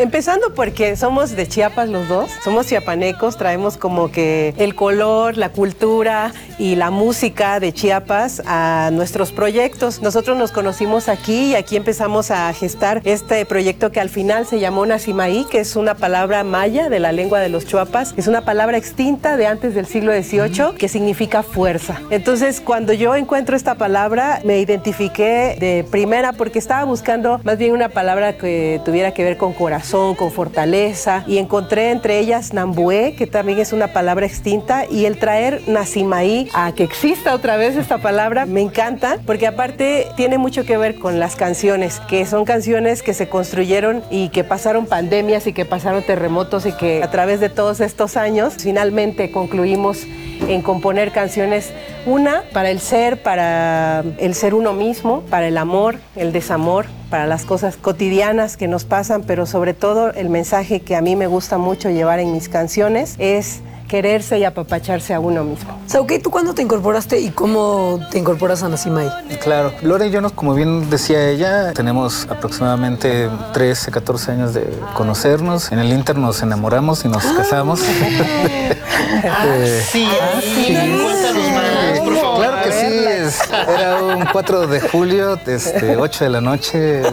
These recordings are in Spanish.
empezando porque somos de Chiapas los dos, somos chiapanecos, traemos como que el color, la cultura y la música de Chiapas a nuestros proyectos. Nosotros nos conocimos aquí y aquí empezamos a gestar este proyecto que al final se llamó Nacimaí, que es una palabra maya de la lengua de los chuapas, es una palabra extinta de antes del siglo XVIII que significa fuerza. Entonces, cuando yo encuentro esta palabra, me identifiqué de primera porque estaba buscando más bien una palabra que tuviera que ver con corazón, con fortaleza, y encontré entre ellas Nambué, que también es una palabra extinta, y el traer Nacimaí a que exista otra vez esta palabra me encanta, porque aparte tiene mucho que ver con las canciones, que son canciones que se construyeron y que pasaron pandemias y que pasaron terremotos y que a través de todos estos años finalmente concluimos en componer canciones, una para el ser uno mismo, para el amor, el desamor, para las cosas cotidianas que nos pasan, pero sobre todo el mensaje que a mí me gusta mucho llevar en mis canciones es quererse y apapacharse a uno mismo. Sauquei, ¿tú cuándo te incorporaste y cómo te incorporas a Nacimaí? Claro, Lore y yo, como bien decía ella, tenemos aproximadamente 13, 14 años de conocernos. En el Inter nos enamoramos y nos casamos. Sí, cuéntanos más, por favor. Claro que sí, era un 4 de julio, 8 de la noche.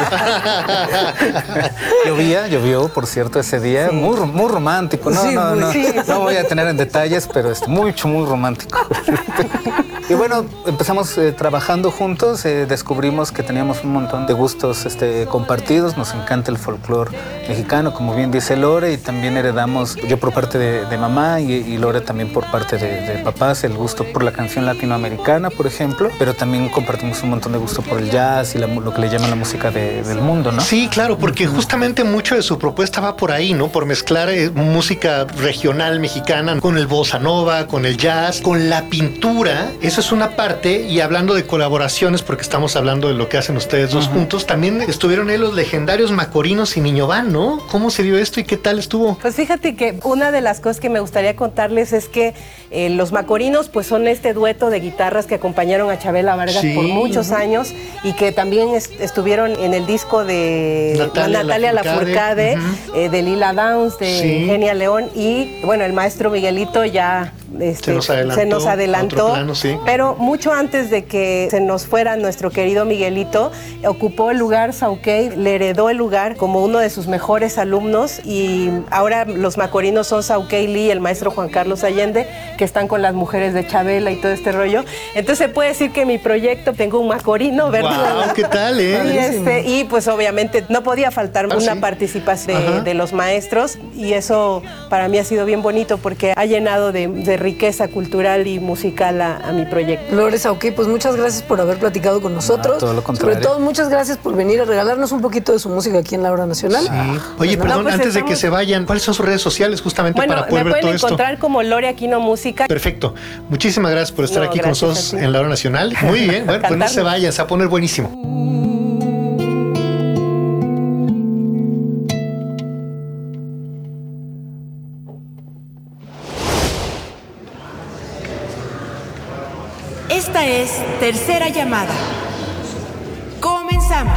Llovió, por cierto, ese día. Sí. Muy romántico. No voy a tener en detalles, pero muy romántico. Y bueno, empezamos trabajando juntos, descubrimos que teníamos un montón de gustos compartidos, nos encanta el folclore mexicano, como bien dice Lore, y también heredamos, yo por parte de mamá y Lore también por parte de papás, el gusto por la canción latinoamericana, por ejemplo, pero también compartimos un montón de gusto por el jazz y lo que le llaman la música del mundo, ¿no? Sí, claro, porque justamente mucho de su propuesta va por ahí, ¿no? Por mezclar música regional mexicana con el bossa nova, con el jazz, con la pintura. Eso es una parte, y hablando de colaboraciones, porque estamos hablando de lo que hacen ustedes dos juntos, también estuvieron ahí los legendarios Macorinos y Niño Van, ¿no? ¿Cómo se dio esto y qué tal estuvo? Pues fíjate que una de las cosas que me gustaría contarles es que los Macorinos pues son este dueto de guitarras que acompañaron a Chabela Vargas por muchos años y que también estuvieron en el disco de Natalia Lafourcade, de Lila Downs, de Genia León, y bueno, el maestro Miguelito ya se nos adelantó, plano, pero mucho antes de que se nos fuera nuestro querido Miguelito, ocupó el lugar Sauquei, le heredó el lugar como uno de sus mejores alumnos, y ahora los Macorinos son Sauquei Lee y el maestro Juan Carlos Allende, que están con las mujeres de Chabela y todo este rollo. Entonces se puede decir que mi proyecto tengo un Macorino, ¿verdad? Wow, ¿qué tal, y pues obviamente no podía faltar una participación de los maestros, y eso para mí ha sido bien bonito porque ha llenado de riqueza cultural y musical a mi proyecto. Lore, Sauquei, pues muchas gracias por haber platicado con nosotros. Todo lo contrario. Sobre todo, muchas gracias por venir a regalarnos un poquito de su música aquí en La Hora Nacional. Sí. Oye, perdón, antes de que se vayan, ¿cuáles son sus redes sociales justamente para poder ver todo esto? Me pueden encontrar como Lore Aquino Música. Perfecto. Muchísimas gracias por estar aquí con nosotros en La Hora Nacional. Muy bien. Bueno, pues no se vayan, se va a poner buenísimo. Esta es Tercera Llamada. Comenzamos.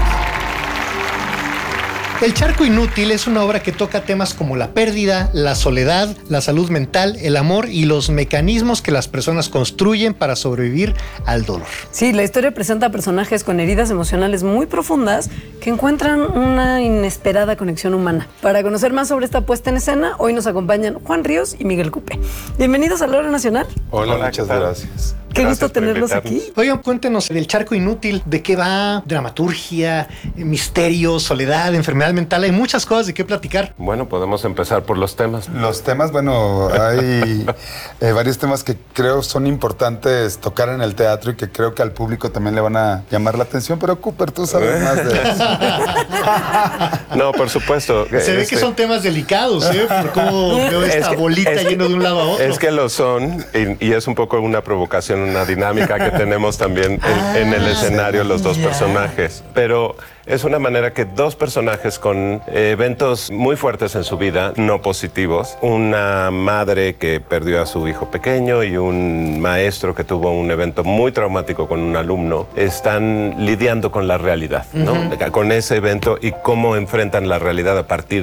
El Charco Inútil es una obra que toca temas como la pérdida, la soledad, la salud mental, el amor y los mecanismos que las personas construyen para sobrevivir al dolor. Sí, la historia presenta personajes con heridas emocionales muy profundas que encuentran una inesperada conexión humana. Para conocer más sobre esta puesta en escena, hoy nos acompañan Juan Ríos y Miguel Cupé. Bienvenidos a La Hora Nacional. Hola, muchas gracias. Qué gusto tenerlos aquí. Oigan, cuéntenos del Charco Inútil, ¿de qué va? Dramaturgia, misterio, soledad, enfermedad mental, hay muchas cosas de qué platicar. Bueno, podemos empezar por los temas. Los temas, bueno, hay varios temas que creo son importantes tocar en el teatro y que creo que al público también le van a llamar la atención, pero Cooper, tú sabes más de eso. No, por supuesto. Se ve que son temas delicados, ¿eh? Por cómo veo esta bolita yendo de un lado a otro. Es que lo son, y es un poco una provocación, una dinámica que tenemos también en el escenario los dos personajes. Pero es una manera que dos personajes con eventos muy fuertes en su vida, no positivos, una madre que perdió a su hijo pequeño y un maestro que tuvo un evento muy traumático con un alumno, están lidiando con la realidad, ¿no? Con ese evento y cómo enfrentan la realidad a partir